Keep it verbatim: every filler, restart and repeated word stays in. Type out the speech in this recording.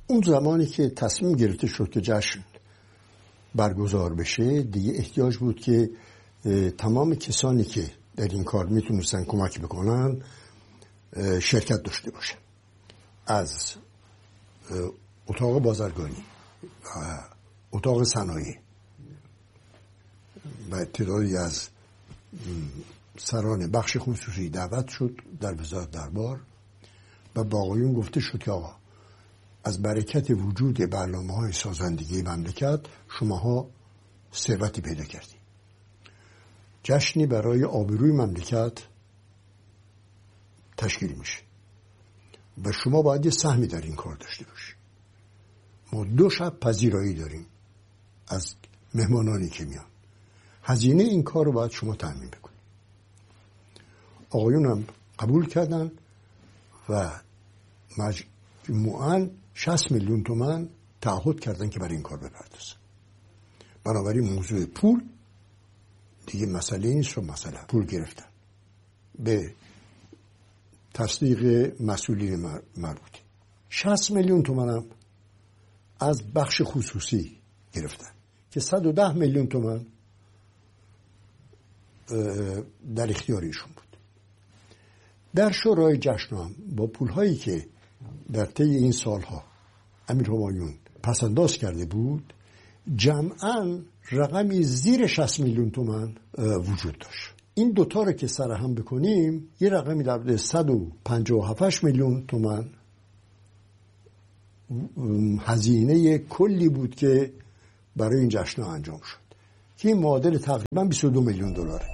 اون زمانی که تصمیم گرفته شد که جشن برگزار بشه، دیگه احتیاج بود که تمام کسانی که در این کار میتونستن کمک بکنن شرکت داشته باشن، از اتاق بازرگانی و اتاق صنایع و تعدادی از سران بخش خصوصی دعوت شد در وزارت دربار و با آقایون گفته شد که آقا از برکت وجود برنامه‌های سازندگی مملکت شماها ثروتی پیدا کردید، جشنی برای آبروی مملکت تشکیل میشه و شما باید یه سهمی در این کار داشته باشید. ما دو شب پذیرایی داریم از مهمانانی که میان، هزینه این کار رو باید شما تامین بکنید. آقایون هم قبول کردن و مجموعاً شصت میلیون تومان تعهد کردن که برای این کار بپردازن. بنابراین موضوع پول دیگه مسئله نیست، رو مسئله پول گرفتن به تصدیق مسئولین مربوطه. شصت میلیون تومان هم از بخش خصوصی گرفتن که صد و ده میلیون تومان در اختیاریشون بود. در شورای جشن هم با پولهایی که در طی این سالها امیر همایون پسنداز کرده بود، جمعاً رقمی زیر شصت میلیون تومان وجود داشت. این دوتا رو که سر هم بکنیم یه رقمی در حدود صد و پنجاه و هفت میلیون تومان هزینه کلی بود که برای این جشن انجام شد که این معادل تقریباً بیست و دو میلیون دلاره.